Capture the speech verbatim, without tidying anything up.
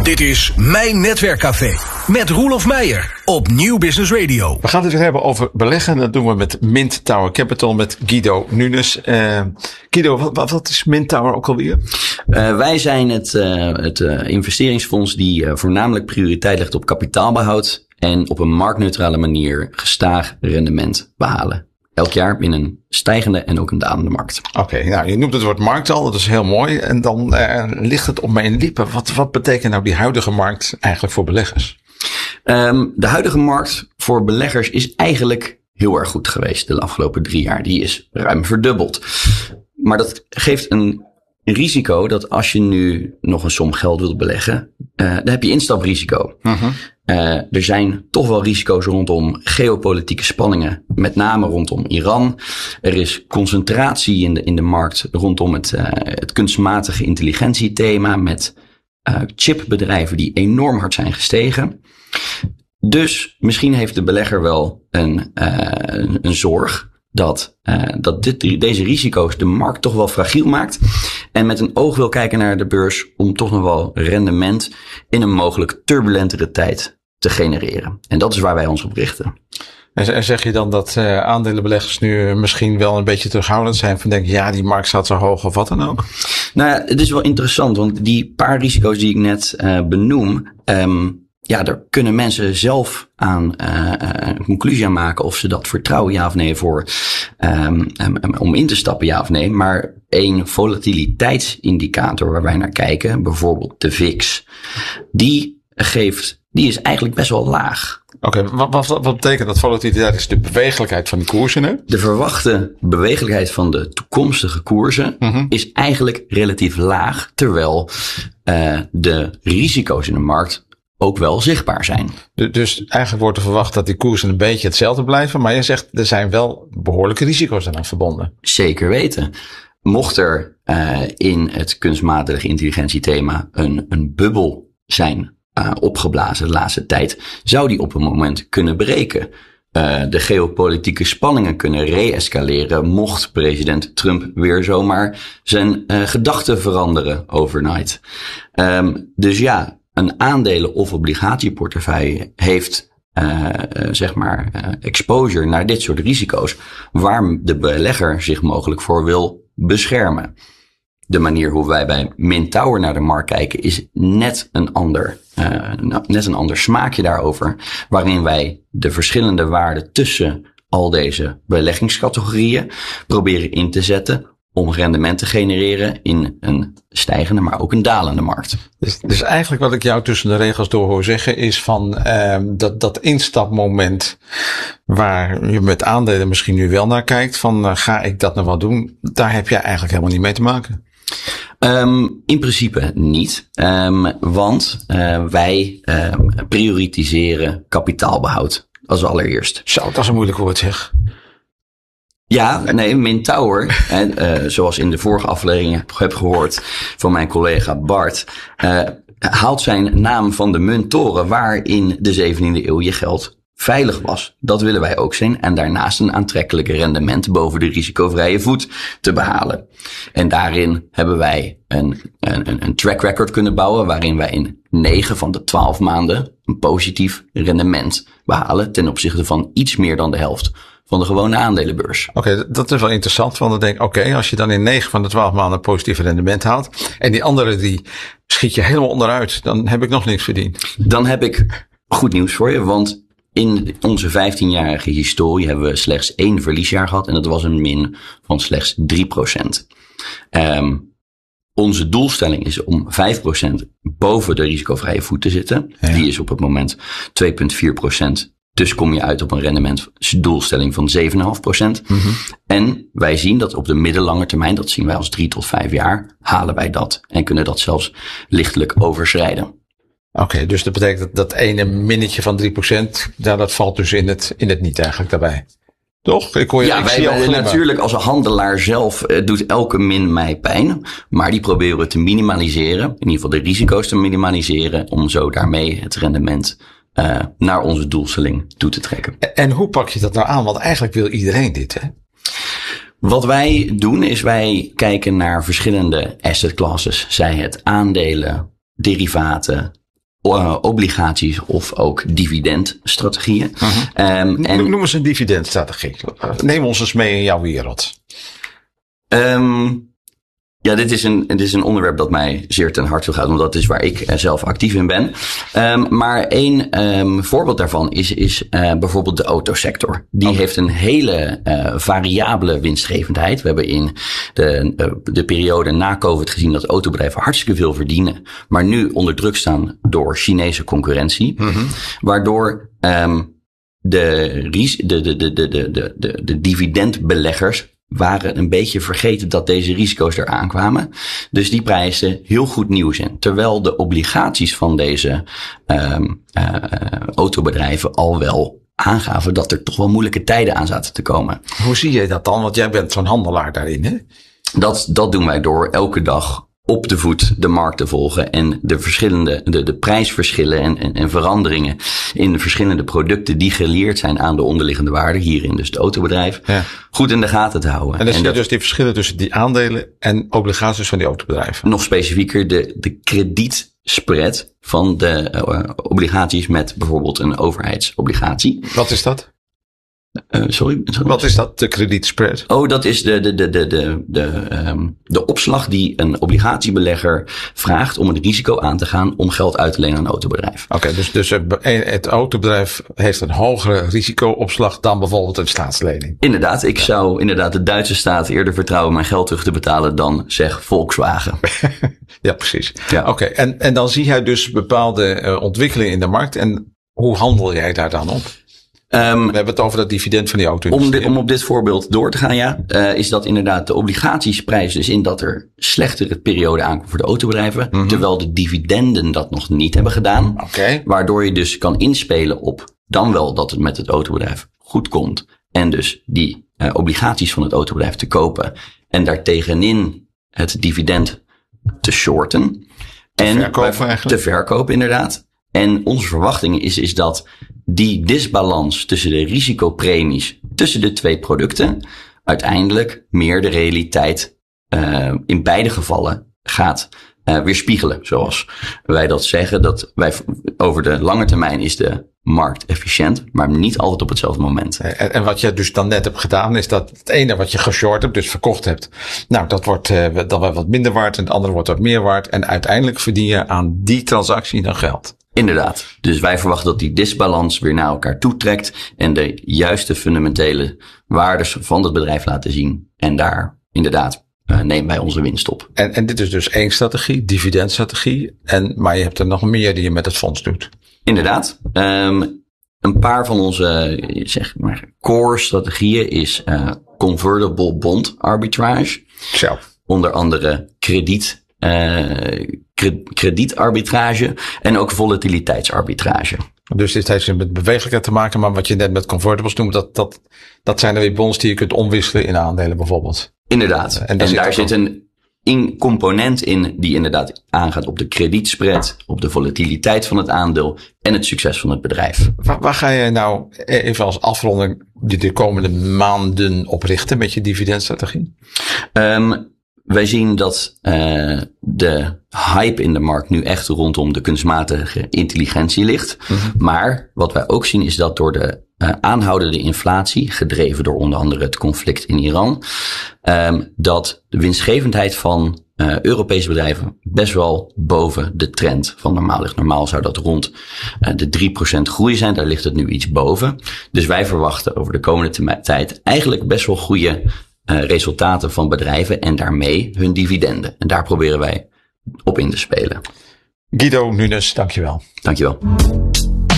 Dit is Mijn Netwerkcafé met Roelof Meijer op Nieuw Business Radio. We gaan het weer hebben over beleggen. Dat doen we met Mint Tower Capital met Guido Nunes. Uh, Guido, wat, wat is Mint Tower ook alweer? Uh, wij zijn het, uh, het uh, investeringsfonds die uh, voornamelijk prioriteit legt op kapitaalbehoud en op een marktneutrale manier gestaag rendement behalen. Elk jaar in een stijgende en ook een dalende markt. Oké, okay, nou je noemt het woord markt al, dat is heel mooi. En dan uh, ligt het op mijn lippen. Wat, wat betekent nou die huidige markt eigenlijk voor beleggers? Um, de huidige markt voor beleggers is eigenlijk heel erg goed geweest de afgelopen drie jaar. Die is ruim verdubbeld. Maar dat geeft een risico dat als je nu nog een som geld wilt beleggen, uh, dan heb je instaprisico. Uh-huh. Uh, er zijn toch wel risico's rondom geopolitieke spanningen, met name rondom Iran. Er is concentratie in de, in de markt rondom het, uh, het kunstmatige intelligentiethema met uh, chipbedrijven die enorm hard zijn gestegen. Dus misschien heeft de belegger wel een, uh, een, een zorg dat, uh, dat dit, deze risico's de markt toch wel fragiel maakt. En met een oog wil kijken naar de beurs om toch nog wel rendement in een mogelijk turbulentere tijd te genereren. En dat is waar wij ons op richten. En zeg je dan dat uh, aandelenbeleggers nu misschien wel een beetje terughoudend zijn van denken, ja, die markt staat zo hoog of wat dan ook? Nou ja, het is wel interessant, want die paar risico's die ik net uh, benoem, um, ja, daar kunnen mensen zelf aan uh, een conclusie aan maken of ze dat vertrouwen ja of nee voor um, um, om in te stappen ja of nee. Maar één volatiliteitsindicator waar wij naar kijken, bijvoorbeeld de V I X, die geeft, die is eigenlijk best wel laag. Oké, okay, wat, wat, wat betekent dat volatiliteit? Is de bewegelijkheid van die koersen, hè? De verwachte bewegelijkheid van de toekomstige koersen mm-hmm. is eigenlijk relatief laag, terwijl uh, de risico's in de markt ook wel zichtbaar zijn. Dus eigenlijk wordt er verwacht dat die koersen een beetje hetzelfde blijven, maar je zegt er zijn wel behoorlijke risico's aan verbonden. Zeker weten. Mocht er uh, in het kunstmatige intelligentiethema een, een bubbel zijn uh, opgeblazen de laatste tijd, zou die op een moment kunnen breken. Uh, de geopolitieke spanningen kunnen re-escaleren mocht president Trump weer zomaar zijn uh, gedachten veranderen overnight. Um, dus ja, een aandelen- of obligatieportefeuille heeft uh, uh, zeg maar uh, exposure naar dit soort risico's, waar de belegger zich mogelijk voor wil beschermen. De manier hoe wij bij Mint Tower naar de markt kijken is net een ander, uh, net een ander smaakje daarover, waarin wij de verschillende waarden tussen al deze beleggingscategorieën proberen in te zetten om rendement te genereren in een stijgende, maar ook een dalende markt. Dus, dus eigenlijk wat ik jou tussen de regels door hoor zeggen is van um, dat, dat instapmoment waar je met aandelen misschien nu wel naar kijkt van uh, ga ik dat nou wel doen, daar heb jij eigenlijk helemaal niet mee te maken. Um, in principe niet, um, want uh, wij um, prioritiseren kapitaalbehoud als allereerst. Zo, dat is een moeilijk woord zeg. Ja, nee, Mint Tower, en, uh, zoals in de vorige aflevering heb, heb gehoord van mijn collega Bart, uh, haalt zijn naam van de munttoren waar in de zeventiende eeuw je geld veilig was. Dat willen wij ook zijn en daarnaast een aantrekkelijke rendement boven de risicovrije voet te behalen. En daarin hebben wij een, een, een track record kunnen bouwen waarin wij in negen van de twaalf maanden een positief rendement behalen ten opzichte van iets meer dan de helft van de gewone aandelenbeurs. Oké, okay, dat is wel interessant, want dan denk ik, oké, okay, als je dan in negen van de twaalf maanden een positief rendement haalt en die andere die schiet je helemaal onderuit, dan heb ik nog niks verdiend. Dan heb ik goed nieuws voor je, want in onze vijftienjarige historie hebben we slechts één verliesjaar gehad en dat was een min van slechts drie procent. Um, onze doelstelling is om vijf procent boven de risicovrije voet te zitten. Ja. Die is op het moment twee komma vier procent. Dus kom je uit op een rendementsdoelstelling van zeven komma vijf procent. Mm-hmm. En wij zien dat op de middellange termijn, dat zien wij als drie tot vijf jaar, halen wij dat en kunnen dat zelfs lichtelijk overschrijden. Oké, okay, dus dat betekent dat dat ene minnetje van drie procent, nou, dat valt dus in het, in het niet eigenlijk daarbij. Toch? Ik hoor je, ja, ik wij, zie wij natuurlijk als handelaar zelf uh, doet elke min mij pijn. Maar die proberen we te minimaliseren. In ieder geval de risico's te minimaliseren. Om zo daarmee het rendement uh, naar onze doelstelling toe te trekken. En, en hoe pak je dat nou aan? Want eigenlijk wil iedereen dit, hè? Wat wij doen is wij kijken naar verschillende asset classes. Zij het aandelen, derivaten, uh, obligaties of ook dividendstrategieën. Uh-huh. Um, en, Noem eens een dividendstrategie. Neem ons eens mee in jouw wereld. Um, Ja, dit is, een, dit is een onderwerp dat mij zeer ten harte gaat, omdat dat is waar ik uh, zelf actief in ben. Um, maar één um, voorbeeld daarvan is, is uh, bijvoorbeeld de autosector. Die okay. heeft een hele uh, variabele winstgevendheid. We hebben in de, uh, de periode na COVID gezien dat autobedrijven hartstikke veel verdienen, maar nu onder druk staan door Chinese concurrentie. Mm-hmm. Waardoor um, de, de, de, de, de, de, de, de dividendbeleggers waren een beetje vergeten dat deze risico's er aankwamen. Dus die prijzen heel goed nieuws in. Terwijl de obligaties van deze um, uh, autobedrijven al wel aangaven dat er toch wel moeilijke tijden aan zaten te komen. Hoe zie je dat dan? Want jij bent zo'n handelaar daarin, hè? Dat, dat doen wij door elke dag op de voet de markt te volgen en de verschillende, de, de prijsverschillen en, en, en veranderingen in de verschillende producten die geleerd zijn aan de onderliggende waarde, hierin dus het autobedrijf, ja. goed in de gaten te houden. En dan zie je dus die verschillen tussen die aandelen en obligaties van die autobedrijven. Nog specifieker de, de kredietspread van de uh, obligaties met bijvoorbeeld een overheidsobligatie. Wat is dat? Uh, sorry, sorry. Wat is dat, de kredietspread? Oh, dat is de, de, de, de, de, de, um, de opslag die een obligatiebelegger vraagt om het risico aan te gaan om geld uit te lenen aan een autobedrijf. Oké, okay, dus, dus het autobedrijf heeft een hogere risicoopslag dan bijvoorbeeld een staatslening. Inderdaad, ik ja. zou inderdaad de Duitse staat eerder vertrouwen mijn geld terug te betalen dan zeg Volkswagen. Ja, precies. Ja. Oké, okay, en, en dan zie jij dus bepaalde uh, ontwikkelingen in de markt en hoe handel jij daar dan op? Um, We hebben het over dat dividend van die auto. Om, de, om op dit voorbeeld door te gaan, ja, uh, is dat inderdaad de obligatiesprijs dus in dat er slechtere periode aankomt voor de autobedrijven, mm-hmm. terwijl de dividenden dat nog niet hebben gedaan. Okay. Waardoor je dus kan inspelen op dan wel dat het met het autobedrijf goed komt en dus die uh, obligaties van het autobedrijf te kopen en daartegenin het dividend te shorten. Te en verkopen eigenlijk. Te verkopen, inderdaad. En onze verwachting is, is dat die disbalans tussen de risicopremies tussen de twee producten uiteindelijk meer de realiteit uh, in beide gevallen gaat uh, weerspiegelen. Zoals wij dat zeggen, dat wij over de lange termijn is de markt efficiënt, maar niet altijd op hetzelfde moment. En, en wat je dus dan net hebt gedaan, is dat het ene wat je geshort hebt, dus verkocht hebt, nou dat wordt uh, dan wel wat minder waard en het andere wordt wat meer waard en uiteindelijk verdien je aan die transactie dan geld. Inderdaad. Dus wij verwachten dat die disbalans weer naar elkaar toetrekt en de juiste fundamentele waardes van het bedrijf laten zien. En daar inderdaad uh, nemen wij onze winst op. En, en dit is dus één strategie, dividendstrategie. En, maar je hebt er nog meer die je met het fonds doet. Inderdaad. Um, een paar van onze zeg maar, core strategieën is uh, convertible bond arbitrage. Zo. Onder andere krediet. Uh, kredietarbitrage en ook volatiliteitsarbitrage. Dus dit heeft met bewegelijkheid te maken, maar wat je net met convertibles noemt, dat, dat, dat zijn er weer bonds die je kunt omwisselen in aandelen bijvoorbeeld. Inderdaad. En, en daar, en daar zit een in component in die inderdaad aangaat op de kredietspread, op de volatiliteit van het aandeel en het succes van het bedrijf. Waar, waar ga je nou even als afronding de komende maanden op richten met je dividendstrategie? Um, Wij zien dat uh, de hype in de markt nu echt rondom de kunstmatige intelligentie ligt. Mm-hmm. Maar wat wij ook zien is dat door de uh, aanhoudende inflatie, gedreven door onder andere het conflict in Iran, um, dat de winstgevendheid van uh, Europese bedrijven best wel boven de trend van normaal ligt. Normaal zou dat rond uh, de drie procent groei zijn. Daar ligt het nu iets boven. Dus wij verwachten over de komende te- tijd eigenlijk best wel goede Uh, resultaten van bedrijven en daarmee hun dividenden. En daar proberen wij op in te spelen. Guido Nunes, dankjewel. Dankjewel.